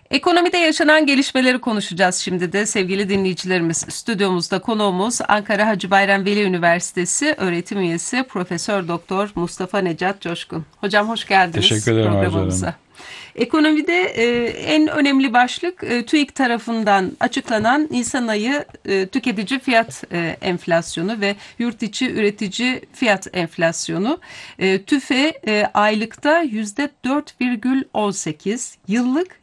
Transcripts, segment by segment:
Ekonomide yaşanan gelişmeleri konuşacağız şimdi de sevgili dinleyicilerimiz. Stüdyomuzda konuğumuz Ankara Hacı Bayram Veli Üniversitesi öğretim üyesi Profesör Doktor Mustafa Necat Coşkun. Hocam hoş Teşekkür geldiniz ederim Arzu Hanım. programımıza. Ekonomide en önemli başlık TÜİK tarafından açıklanan Nisan ayı tüketici fiyat enflasyonu ve yurt içi üretici fiyat enflasyonu. TÜFE aylıkta %4,18, yıllık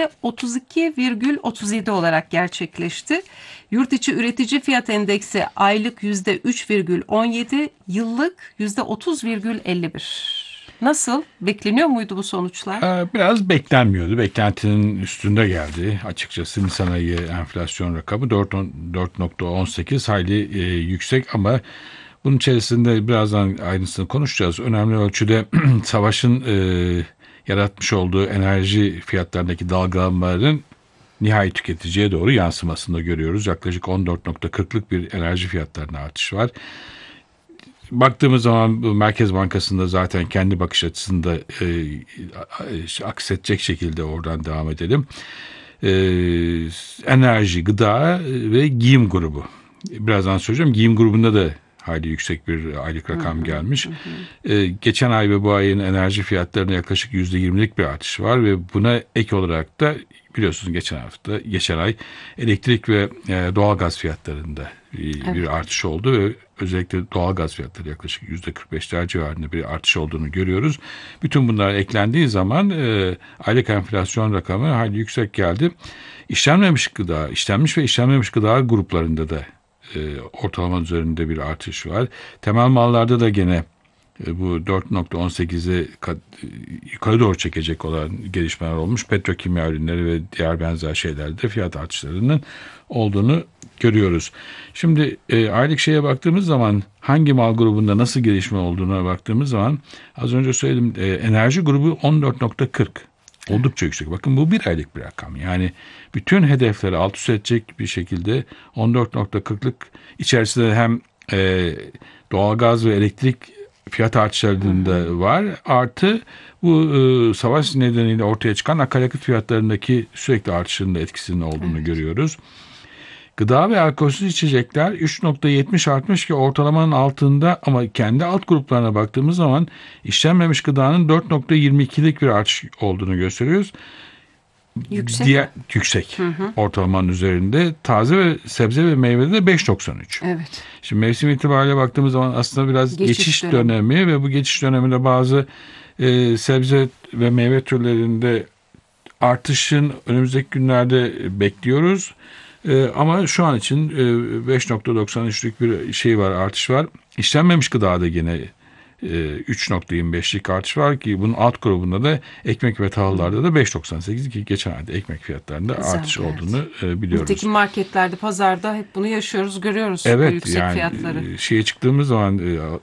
%32,37 olarak gerçekleşti. Yurt içi üretici fiyat endeksi aylık %3,17, yıllık %30,51. Nasıl? Bekleniyor muydu bu sonuçlar? Biraz beklenmiyordu. Beklentinin üstünde geldi. Açıkçası Nisan ayı enflasyon rakamı 4.18 hayli yüksek ama bunun içerisinde birazdan ayrıntısını konuşacağız. Önemli ölçüde savaşın yaratmış olduğu enerji fiyatlarındaki dalgalanmaların nihai tüketiciye doğru yansımasını da görüyoruz. Yaklaşık 14.40'lık bir enerji fiyatlarına artış var. Baktığımız zaman bu Merkez Bankası'nda zaten kendi bakış açısında aksedecek şekilde oradan devam edelim. Enerji, gıda ve giyim grubu. Birazdan söyleyeceğim. Giyim grubunda da hayli yüksek bir aylık rakam gelmiş. Geçen ay ve bu ayın enerji fiyatlarına yaklaşık %20'lik bir artış var ve buna ek olarak da biliyorsunuz geçen ay elektrik ve doğalgaz fiyatlarında bir artış oldu ve özellikle doğalgaz fiyatları yaklaşık %45'ler civarında bir artış olduğunu görüyoruz. Bütün bunlar eklendiği zaman aylık enflasyon rakamı hayli yüksek geldi. İşlenmiş ve işlenmemiş gıda gruplarında da ortalama üzerinde bir artış var. Temel mallarda da gene bu 4.18'e yukarı doğru çekecek olan gelişmeler olmuş. Petrokimya ürünleri ve diğer benzer şeylerde fiyat artışlarının olduğunu görüyoruz. Şimdi aylık şeye baktığımız zaman hangi mal grubunda nasıl gelişme olduğuna baktığımız zaman az önce söyledim enerji grubu 14.40. Oldukça yüksek. Bakın bu bir aylık bir rakam. Yani bütün hedefleri alt üst edecek bir şekilde 14.40'lık içerisinde hem doğalgaz ve elektrik fiyat artışlarında var. Artı bu savaş nedeniyle ortaya çıkan akaryakıt fiyatlarındaki sürekli artışının da etkisinin olduğunu görüyoruz. Gıda ve alkolsüz içecekler 3.70 artmış ki ortalamanın altında ama kendi alt gruplarına baktığımız zaman işlenmemiş gıdanın 4.22'lik bir artış olduğunu gösteriyoruz. Yüksek. Ortalamanın üzerinde. Taze ve sebze ve meyvede de 5.93. Evet. Şimdi mevsim itibariyle baktığımız zaman aslında biraz geçiş dönemi ve bu geçiş döneminde bazı sebze ve meyve türlerinde artışın önümüzdeki günlerde bekliyoruz. Ama şu an için 5.93'lük bir şey var, artış var. İşlenmemiş gıdada yine 3.25'lik artış var ki bunun alt grubunda da ekmek ve tahıllarda da 5.98 ki geçen ayda ekmek fiyatlarında artış olduğunu biliyoruz. Nitekim marketlerde, pazarda hep bunu yaşıyoruz, görüyoruz evet, bu yüksek fiyatları. Şeye çıktığımız zaman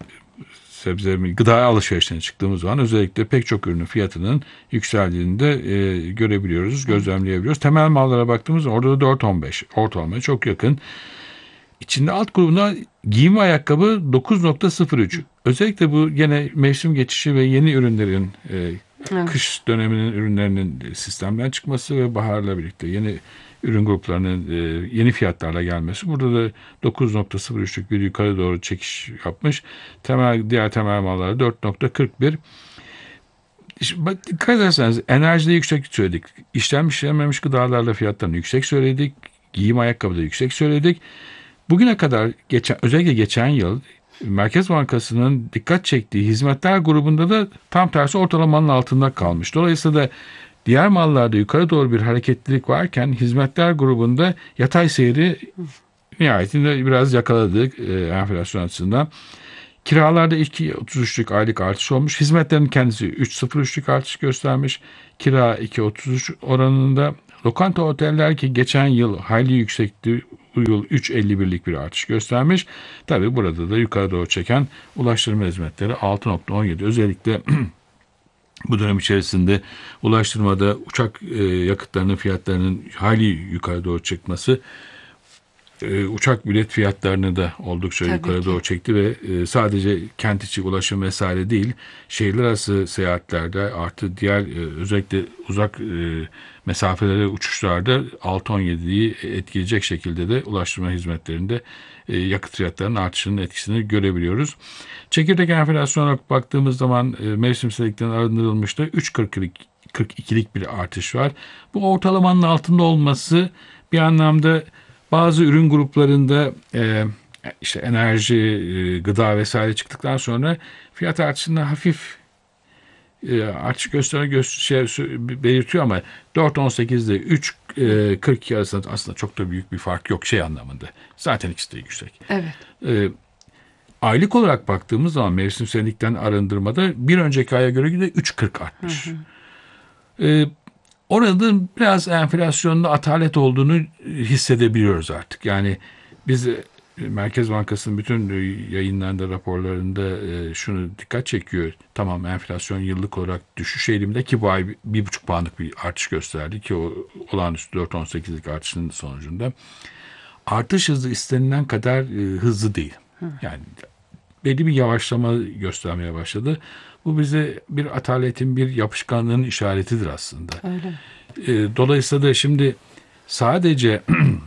gıda alışverişine çıktığımız zaman özellikle pek çok ürünün fiyatının yükseldiğini de görebiliyoruz, gözlemleyebiliyoruz. Temel mallara baktığımız zaman orada da 4.15 ortalamaya çok yakın. İçinde alt grubunda giyim ve ayakkabı 9.03. Özellikle bu gene mevsim geçişi ve yeni ürünlerin kış döneminin ürünlerinin sistemden çıkması ve baharla birlikte yeni ürün gruplarının yeni fiyatlarla gelmesi. Burada da 9.03'lük bir yukarı doğru çekiş yapmış. Diğer temel mallara 4.41. Dikkat ederseniz enerjide yüksek söyledik. İşlenmemiş gıdalarla fiyatlarını yüksek söyledik. Giyim ayakkabıda yüksek söyledik. Bugüne kadar özellikle geçen yıl Merkez Bankası'nın dikkat çektiği hizmetler grubunda da tam tersi ortalamanın altında kalmış. Dolayısıyla diğer mallarda yukarı doğru bir hareketlilik varken hizmetler grubunda yatay seyri nihayetinde biraz yakaladık enflasyon açısından. Kiralarda 2.33'lük aylık artış olmuş. Hizmetlerin kendisi 3.03'lük artış göstermiş. Kira 2.33 oranında. Lokanta oteller ki geçen yıl hayli yüksekti. Bu yıl 3.51'lik bir artış göstermiş. Tabii burada da yukarı doğru çeken ulaştırma hizmetleri 6.17. Özellikle bu dönem içerisinde ulaştırmada uçak yakıtlarının fiyatlarının hayli yukarı doğru çıkması Uçak bilet fiyatlarını da oldukça Tabii yukarı ki. doğru çekti ve sadece kent içi ulaşım vesaire değil, şehirler arası seyahatlerde artı diğer özellikle uzak mesafelere uçuşlarda 6-17'yi etkileyecek şekilde de ulaştırma hizmetlerinde yakıt fiyatlarının artışının etkisini görebiliyoruz. Çekirdek enflasyona baktığımız zaman mevsimsellikten arındırılmışta 3,42'lik bir artış var. Bu ortalamanın altında olması bir anlamda bazı ürün gruplarında işte enerji, gıda vesaire çıktıktan sonra fiyat artışında hafif artış belirtiyor ama 4,18'de 3,42 arasında aslında çok da büyük bir fark yok şey anlamında. Zaten ikisi de yüksek. Evet. Aylık olarak baktığımız zaman mevsimsellikten arındırmada bir önceki aya göre de 3,40 artmış. Orada biraz enflasyonun atalet olduğunu hissedebiliyoruz artık. Yani biz Merkez Bankası'nın bütün yayınlarında, raporlarında şunu dikkat çekiyor. Tamam enflasyon yıllık olarak düşüş eğilimde ki bu ay 1,5 puanlık bir artış gösterdi ki o olağanüstü 4,18'lik artışın sonucunda. Artış hızı istenilen kadar hızlı değil. Yani belli bir yavaşlama göstermeye başladı. Bu bize bir ataletin, bir yapışkanlığın işaretidir aslında. Öyle. Dolayısıyla da şimdi sadece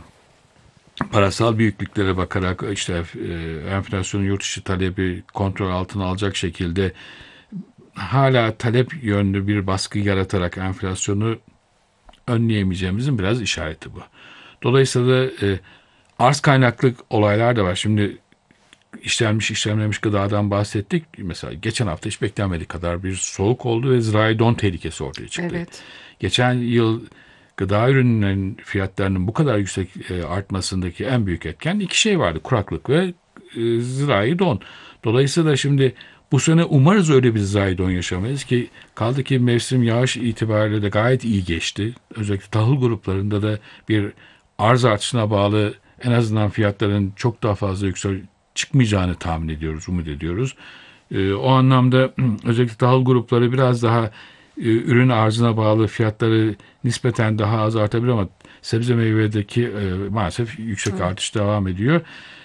parasal büyüklüklere bakarak işte enflasyonun yurt içi talebi kontrol altına alacak şekilde hala talep yönlü bir baskı yaratarak enflasyonu önleyemeyeceğimizin biraz işareti bu. Dolayısıyla arz kaynaklı olaylar da var. Şimdi işlenmemiş gıdadan bahsettik. Mesela geçen hafta hiç beklenmedik kadar bir soğuk oldu ve zirai don tehlikesi ortaya çıktı. Evet. Geçen yıl gıda ürünlerinin fiyatlarının bu kadar yüksek artmasındaki en büyük etken iki şey vardı. Kuraklık ve zirai don. Dolayısıyla şimdi bu sene umarız öyle bir zirai don yaşamayız ki kaldı ki mevsim yağış itibariyle de gayet iyi geçti. Özellikle tahıl gruplarında da bir arz artışına bağlı en azından fiyatların çok daha fazla çıkmayacağını tahmin ediyoruz, umut ediyoruz. O anlamda özellikle tahıl grupları biraz daha ürün arzına bağlı fiyatları nispeten daha az artabilir ama sebze meyvedeki maalesef yüksek artış devam ediyor.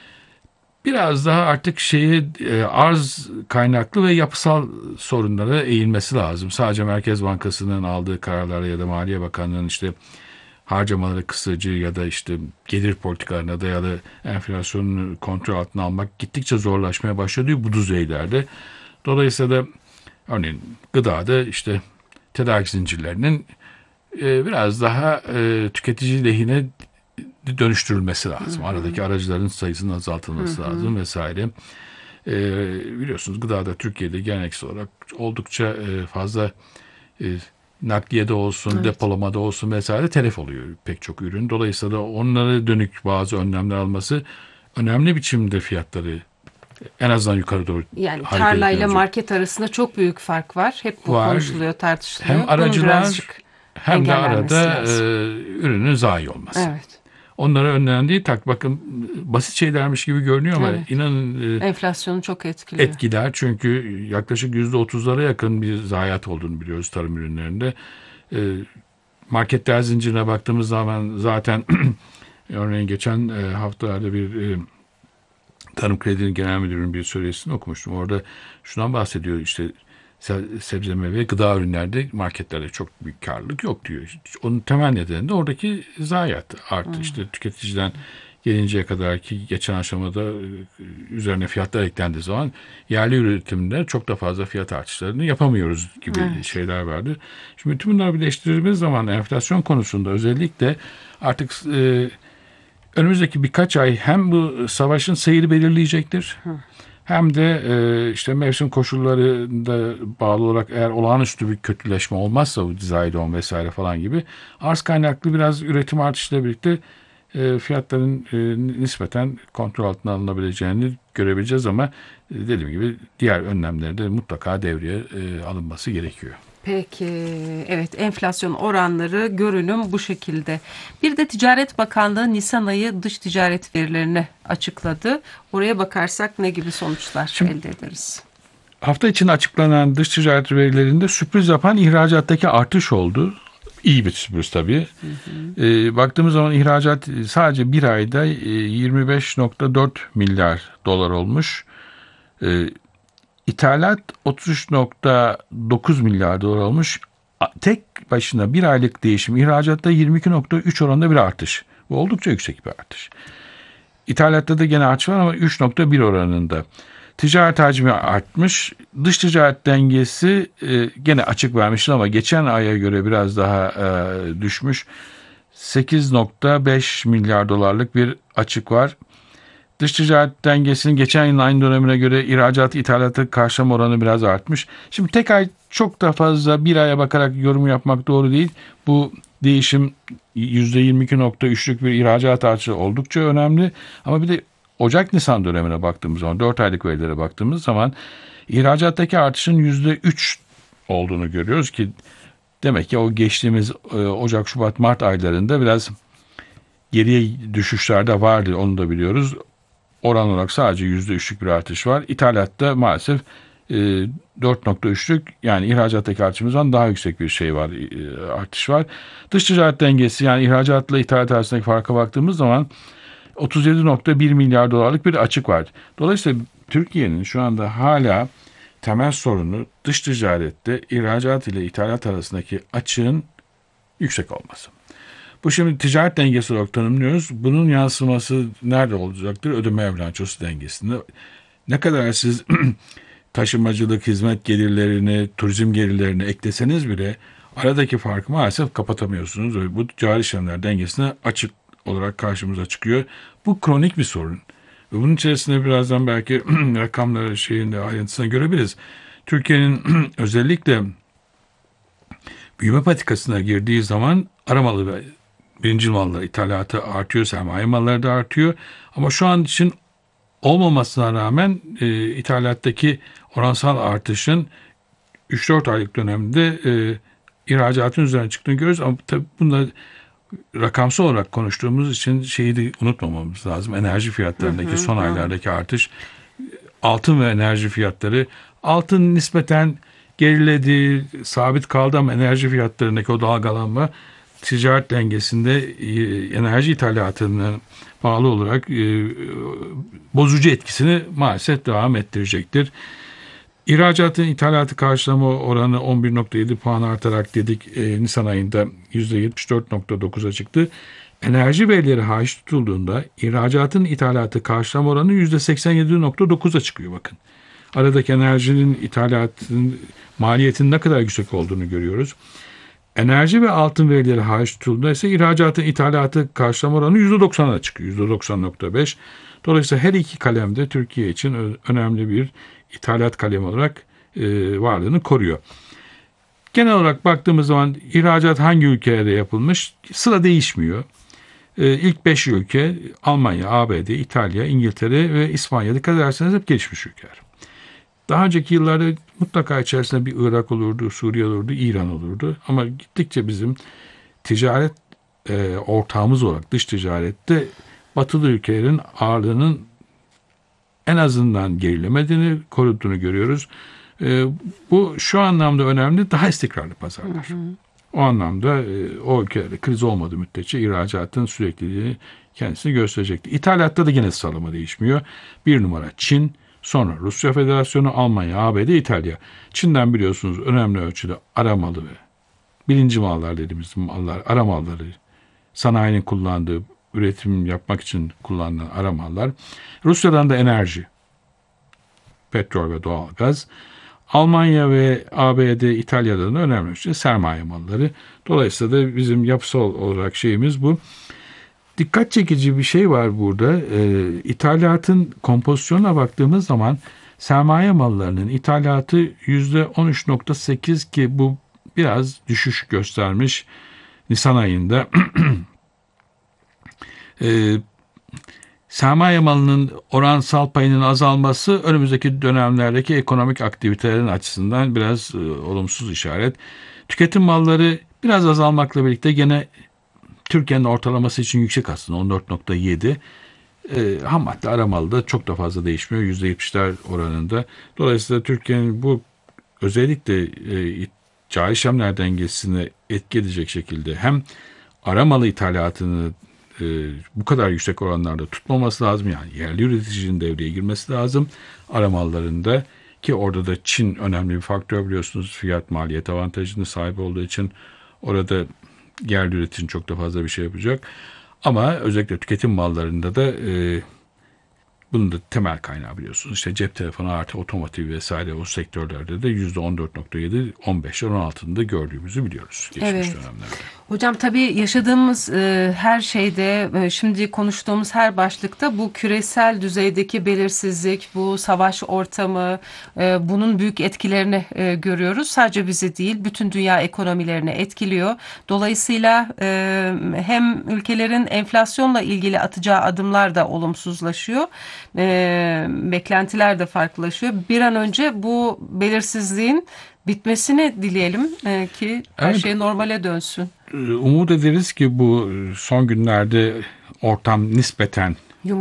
Biraz daha artık arz kaynaklı ve yapısal sorunlara eğilmesi lazım. Sadece Merkez Bankası'nın aldığı kararlarla ya da Maliye Bakanlığı'nın işte harcamaları kısıcı ya da işte gelir politikalarına dayalı enflasyonun kontrol altına almak gittikçe zorlaşmaya başladı bu düzeylerde. Dolayısıyla da örneğin gıdada işte tedarik zincirlerinin biraz daha tüketici lehine dönüştürülmesi lazım. Aradaki aracıların sayısının azaltılması lazım vesaire. Biliyorsunuz gıdada Türkiye'de geleneksel olarak oldukça fazla nakliyede olsun, depolamada olsun vesaire telef oluyor pek çok ürün. Dolayısıyla onlara dönük bazı önlemler alması önemli biçimde fiyatları en azından yukarı doğru Yani hareket tarlayla ettirecek. market arasında çok büyük fark var. Hep bu konuşuluyor, tartışılıyor. Hem aracılar Bunun hem de engellenmesi arada lazım. ürünün zayi olması. Evet. Onlara önlendiği bakın basit şeylermiş gibi görünüyor ama Evet. inanın Enflasyonu çok etkiliyor. etkiler. Çünkü yaklaşık %30'lara yakın bir zayiat olduğunu biliyoruz tarım ürünlerinde. Marketler zincirine baktığımız zaman zaten örneğin geçen haftalarda bir Tarım Kredi'nin genel müdürünün bir söyleşisini okumuştum. Orada şundan bahsediyor işte sebze meyve gıda ürünlerde marketlerde çok büyük karlılık yok diyor. Onun temel nedeni de oradaki zayiat arttı. İşte tüketiciden gelinceye kadar ki geçen aşamada üzerine fiyatlar eklendiği zaman yerli üretimde çok da fazla fiyat artışlarını yapamıyoruz gibi şeyler vardı. Şimdi bütün bunları birleştirdiğimiz zaman enflasyon konusunda özellikle artık önümüzdeki birkaç ay hem bu savaşın seyri belirleyecektir. Hem de işte mevsim koşullarında bağlı olarak eğer olağanüstü bir kötüleşme olmazsa bu dizaydon vesaire falan gibi arz kaynaklı biraz üretim artışıyla birlikte fiyatların nispeten kontrol altına alınabileceğini görebileceğiz ama dediğim gibi diğer önlemleri de mutlaka devreye alınması gerekiyor. Peki, evet, enflasyon oranları, görünüm bu şekilde. Bir de Ticaret Bakanlığı Nisan ayı dış ticaret verilerini açıkladı. Oraya bakarsak ne gibi sonuçlar elde ederiz? Hafta içinde açıklanan dış ticaret verilerinde sürpriz yapan ihracattaki artış oldu. İyi bir sürpriz tabii. Baktığımız zaman ihracat sadece bir ayda 25,4 milyar dolar olmuş. İthalat 33,9 milyar dolar olmuş. Tek başına bir aylık değişim ihracatta 22,3 oranında bir artış. Bu oldukça yüksek bir artış. İthalatta da gene artış var ama 3,1 oranında. Ticaret hacmi artmış. Dış ticaret dengesi gene açık vermişti ama geçen aya göre biraz daha düşmüş. 8,5 milyar dolarlık bir açık var. Dış ticaret dengesinin geçen yılın aynı dönemine göre ihracatı ithalatı karşılama oranı biraz artmış. Şimdi tek ay çok da fazla bir aya bakarak yorum yapmak doğru değil. Bu değişim %22,3'lük bir ihracat artışı oldukça önemli. Ama bir de Ocak-Nisan dönemine baktığımız zaman 4 aylık verilere baktığımız zaman ihracattaki artışın %3 olduğunu görüyoruz ki demek ki o geçtiğimiz Ocak, Şubat, Mart aylarında biraz geriye düşüşler de vardı, onu da biliyoruz. Oran olarak sadece %3'lük bir artış var. İthalatta maalesef 4,3'lük yani ihracattaki artışımızdan daha yüksek bir şey var, artış var. Dış ticaret dengesi yani ihracatla ithalat arasındaki farka baktığımız zaman 37,1 milyar dolarlık bir açık var. Dolayısıyla Türkiye'nin şu anda hala temel sorunu dış ticarette ihracat ile ithalat arasındaki açığın yüksek olması. Bu şimdi ticaret dengesi olarak tanımlıyoruz. Bunun yansıması nerede olacaktır? Ödeme bilançosu dengesinde. Ne kadar siz taşımacılık, hizmet gelirlerini, turizm gelirlerini ekleseniz bile aradaki farkı maalesef kapatamıyorsunuz. Ve bu cari işlemler dengesine açık olarak karşımıza çıkıyor. Bu kronik bir sorun. Ve bunun içerisinde birazdan belki rakamları ayrıntısına görebiliriz. Türkiye'nin özellikle büyüme patikasına girdiği zaman aramalı ve birinci mallar ithalatı artıyor, sermaye malları da artıyor. Ama şu an için olmamasına rağmen ithalattaki oransal artışın 3-4 aylık dönemde ihracatın üzerine çıktığını görüyoruz. Ama tabii bunda rakamsal olarak konuştuğumuz için şeyi de unutmamamız lazım. Enerji fiyatlarındaki son aylardaki artış, altın ve enerji fiyatları. Altın nispeten geriledi, sabit kaldı ama enerji fiyatlarındaki o dalgalanma ticaret dengesinde enerji ithalatına bağlı olarak bozucu etkisini maalesef devam ettirecektir. İhracatın ithalatı karşılama oranı 11,7 puan artarak dedik Nisan ayında %74,9'a çıktı. Enerji verileri hariç tutulduğunda ihracatın ithalatı karşılama oranı %87,9'a çıkıyor bakın. Aradaki enerjinin ithalatının maliyetinin ne kadar yüksek olduğunu görüyoruz. Enerji ve altın verileri hariç tutulduğunda ise ihracatın ithalatı karşılama oranı %90'a çıkıyor. %90,5. Dolayısıyla her iki kalemde Türkiye için önemli bir ithalat kalemi olarak varlığını koruyor. Genel olarak baktığımız zaman ihracat hangi ülkelerde yapılmış? Sıra değişmiyor. İlk 5 ülke Almanya, ABD, İtalya, İngiltere ve İspanya. Dikkat ederseniz hep gelişmiş ülkeler. Daha önceki yıllarda mutlaka içerisinde bir Irak olurdu, Suriye olurdu, İran olurdu. Ama gittikçe bizim ticaret ortağımız olarak dış ticarette batılı ülkelerin ağırlığının en azından gerilemediğini, koruduğunu görüyoruz. Bu şu anlamda önemli, daha istikrarlı pazarlar. O anlamda o ülkelerde kriz olmadığı müddetçe ihracatın sürekliliğini kendisini gösterecektir. İthalatta da yine sıralama değişmiyor. Bir numara Çin, sonra Rusya Federasyonu, Almanya, ABD, İtalya. Çin'den biliyorsunuz önemli ölçüde ara malı ve birinci mallar dediğimiz mallar, ara malları, sanayinin kullandığı, üretim yapmak için kullanılan ara mallar. Rusya'dan da enerji, petrol ve doğalgaz. Almanya ve ABD, İtalya'dan da önemli ölçüde sermaye malları. Dolayısıyla da bizim yapısal olarak şeyimiz bu. Dikkat çekici bir şey var burada. İthalatın kompozisyonuna baktığımız zaman sermaye mallarının ithalatı %13,8 ki bu biraz düşüş göstermiş Nisan ayında. Sermaye malının oransal payının azalması önümüzdeki dönemlerdeki ekonomik aktivitelerin açısından biraz olumsuz işaret. Tüketim malları biraz azalmakla birlikte gene Türkiye'nin ortalaması için yüksek aslında 14,7. Ham madde ara malı da çok da fazla değişmiyor %70'ler oranında. Dolayısıyla Türkiye'nin bu özellikle cari işlemler dengesini etki edecek şekilde hem aramalı ithalatını bu kadar yüksek oranlarda tutmaması lazım. Yani yerli üreticinin devreye girmesi lazım aramallarında, ki orada da Çin önemli bir faktör biliyorsunuz. Fiyat maliyet avantajını sahip olduğu için orada yerli üreticinin çok da fazla bir şey yapacak. Ama özellikle tüketim mallarında da bunun da temel kaynağı biliyorsunuz. İşte cep telefonu artı otomotiv vesaire o sektörlerde de %14.7, 15'ler 16'ında gördüğümüzü biliyoruz geçmiş dönemlerde. Hocam tabii yaşadığımız her şeyde, şimdi konuştuğumuz her başlıkta bu küresel düzeydeki belirsizlik, bu savaş ortamı, bunun büyük etkilerini görüyoruz. Sadece bizi değil, bütün dünya ekonomilerini etkiliyor. Dolayısıyla hem ülkelerin enflasyonla ilgili atacağı adımlar da olumsuzlaşıyor. Beklentiler de farklılaşıyor. Bir an önce bu belirsizliğin bitmesini dileyelim ki her şey normale dönsün. Umut ederiz ki bu son günlerde ortam nispeten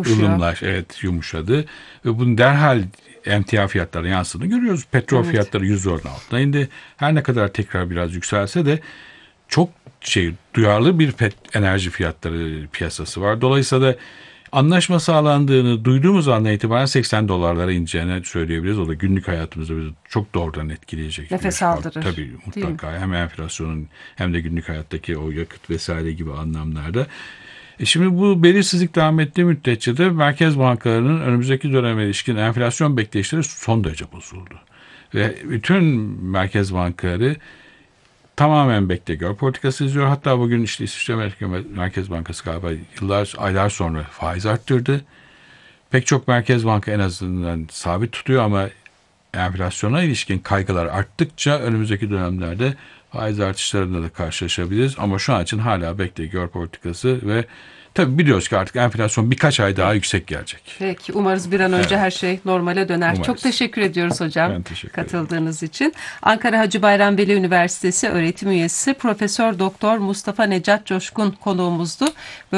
yumuşadı ve bunun derhal emtia fiyatlarına yansıdığını görüyoruz. Petrol fiyatları $100'ların altına indi. Her ne kadar tekrar biraz yükselse de çok duyarlı bir enerji fiyatları piyasası var. Dolayısıyla da anlaşma sağlandığını duyduğumuz andan itibaren $80'lara ineceğini söyleyebiliriz. O da günlük hayatımızda bizi çok doğrudan etkileyecek. Nefes aldırır. Tabii mutlaka hem enflasyonun hem de günlük hayattaki o yakıt vesaire gibi anlamlarda. Şimdi bu belirsizlik devam ettiği müddetçe de merkez bankalarının önümüzdeki döneme ilişkin enflasyon bekleyişleri son derece bozuldu. Ve bütün merkez bankaları tamamen bekle gör politikası izliyor. Hatta bugün işte İsviçre Merkez Bankası galiba aylar sonra faiz arttırdı. Pek çok merkez banka en azından sabit tutuyor ama enflasyona ilişkin kaygılar arttıkça önümüzdeki dönemlerde faiz artışlarında da karşılaşabiliriz. Ama şu an için hala bekle gör politikası ve tabii biliyoruz ki artık enflasyon birkaç ay daha yüksek gelecek. Peki, umarız bir an önce her şey normale döner. Umarız. Çok teşekkür ediyoruz hocam Ben teşekkür katıldığınız için. Ankara Hacı Bayram Veli Üniversitesi öğretim üyesi Profesör Doktor Mustafa Necat Coşkun konuğumuzdu.